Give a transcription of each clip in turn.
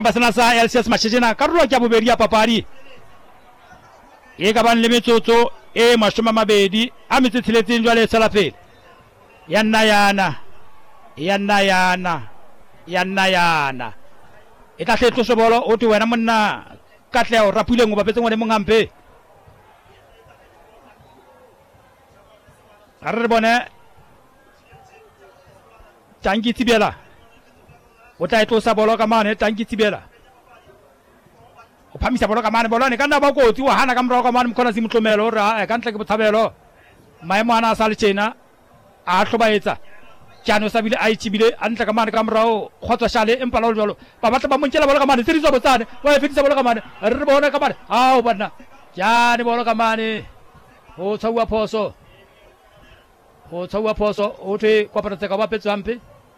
basana sa LCS machijena karolo kya bobedi ya papadi e ka ban le metsotso e mashoma mabedi a metsitseletseng jwale sala pele yana e tla tletso se bolo o te wena monna Katleo rapile ngo bapetse ngwane mongampe arre bone Tangi Tibela o tla etlosa bolo ka mane Tangi Tibela o phamisa bolo ka mane bolo ne kana ba kotsi wa hana ka mro ka mane mkhona simtlomelo ra ka ntle ke botshabelo maemo ana sa le tjena a hlobaetsa Jano sabile a itshibile a ntla ka mane ka mrao khotsa shale empa la jolo ba batla ba montjela bolo ka mane tsiriso botsane wa fetisa bolo ka mane re bona ka mane ao bana jane bolo ka mane o tshwa phoso o the kopana ka ba petsampe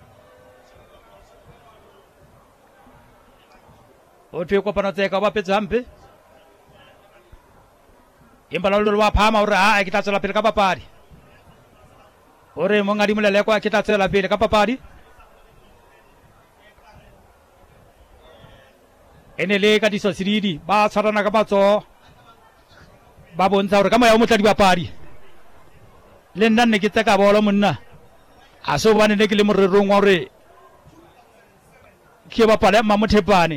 o the kopana ka ba petsampe empa la jolo wa phama o re a ke tla tsela pele ka papadi ore mongadi molele kwa ke tla tsela pele ka papadi ene le ka diso siridi ba tshwarana ka matso ba bontsha hore ka moya o motla di papadi le nna ne ke tsaka bolo monna a so bane ne ke le morerong wa hore ke bapala Mamothepane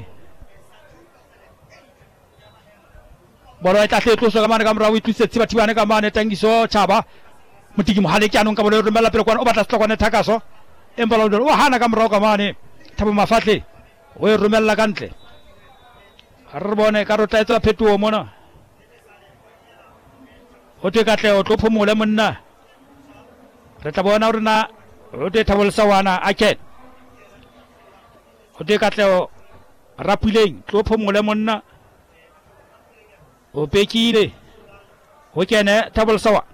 bolo e tla tletlosa ka mane ka mora o itlisetse bathibane ka mane Tangiso Chaba motiki mohale ke anong ka bolo re mela pele kwana o batla setlokwane Thakaso empa lo o hana ka mora ka mane Thabo Mafatle o e romella ka ntle re bone ka rotla etsa phetuo mona o te Katleo tlo phomole monna re tla bona hore na o te Thabo Lesawana a ken o te Katleo rapileng tlo phomole monna o pekile o kene Thabo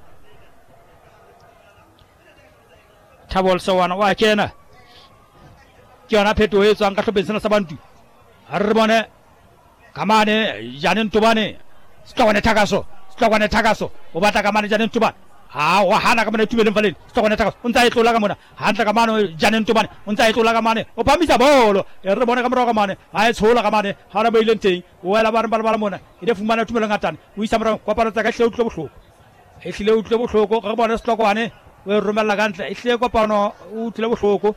Lesawana wa kena ke yona pheto e tswang ka hlobeng sena sa bantu re bone kamane Janine Ntobane setlokwane Thakaso o batla kamane Janine Ntobane ha wa hana kamane tubeleng faleng setlokwane Thakaso o ntsa e tlola ka mona hantla kamane Janine Ntobane o ntsa e tlola ka mane o phamisa bolo re bone ka mora ka mane ha e tshola ka mane ha ra beileng teng o wela ba bala mona e de fumana tubeleng ngatane o isa mora kwa parotsa ka hle utlwe bohloko re bone setlokwane o romella ka ntle e hle kopano o utlwe bohloko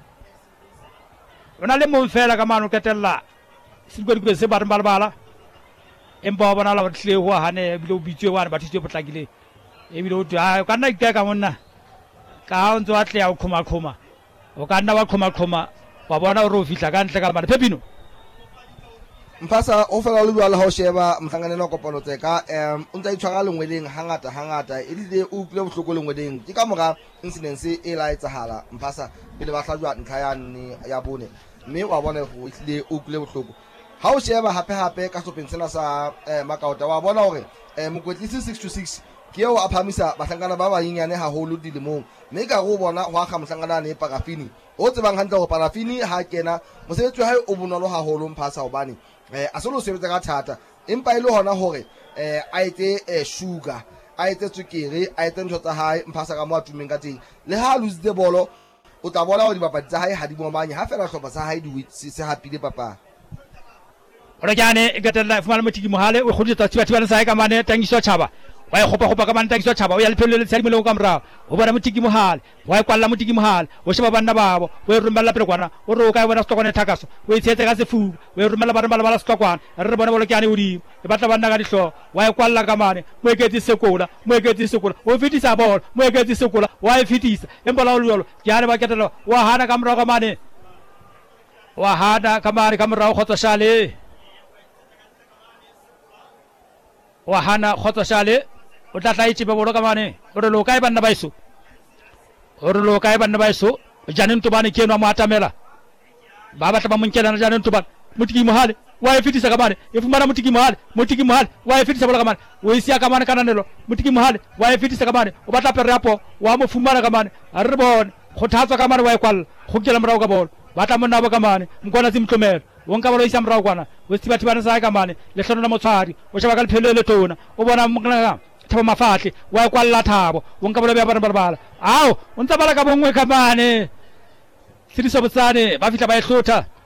ona le mo fela ka mane o ketella sikwe se ba bala empa bona la hle ho hane bile o bitswe wa ba thitse potlakile e bile o twa ka nna ikeka monna ka o ntse wa tle ya o khoma o ka nna wa khoma wa bona o re o fihla ka ntle ka mane Phepino Mphasa o fela le bua le ha o sheba mhlanganelo kopano tseka o ntse itshwara lengweleng hangata e dile o utlwe bohloko lengweleng ke ka mora incident e la etsahala Mphasa pele ba hlajwa ntlha ya bone mme wa bona go ile o utlwe bohloko ha o sheba hape ka sopeng sena sa Makauta wa bona hore mokwetlisi 6-6 ke eo a phamisa bahlankana ba banyenyane haholo dilemong mme ka go bona ho akga mohlankana ne Parafini o tsebang hantle ho Parafini ha kena mosebetsi wa hae o bonolo haholo Mphasa hobane a solo sebetsa ka thata empa ile hona hore a etse sugar a etse tswekere a etse ntho tsa hae Mphasa ka mo atumeng ka teng le ha lose the ball o tla bona hore dibapadi tsa hae ha di momanye ha fela hlopa sa hae di se hapile papa ora jane e gatella fumana motiki mohale o kgoditsa thibathibana sa hae ka mane Tangiso Chaba wa e khopa ka mane Tangiso Chaba o ya lephelo le tshadi moleng ka mora o bona motiki mohale wa e kwalla motiki mohale o sheba banna babo o e romella pele kwana o re o ka bona setlokwane Thakaso o e tshetse ka sefuba o e romella bala setlokwane re bona bolo ke ane hodimo e batla banna ka dihlo wa e kwalla ka mane mo eketse sekola o fetisa bolo mo eketse sekola wa e fetisa empa la jolo ke ane ba ketelo wa hana ka mora ka mora o khotsa shale wa hana khotsa shale o tla itse ba bolo ka mane o re lo kae banna baeso Janine Ntobane ke no mo atamela ba batla ba monkela Janine Ntobane motiki mohale wa e fetisa ka mane e fumana motiki mohale wa e fetisa bolo ka mane o isia ka mane kananelo motiki mohale wa e fetisa ka mane o batla perapo wa mo fumana ka mane a re bone go thatswa ka mane wa e kwalla go kela morao ka bolo batla monna ba ka mane mkona simtlomela wonka bolo isa morao kwana o thibathibana sa ka mane le hlono la motshwari o sheba ka lephelo le tona o bona mokana Thabo Mafatle wa e kwalla Thabo wonka bolo ba bala ao o ntsa bala ka bongwe ka mane Siriso Botsane ba fitla ba e hlotha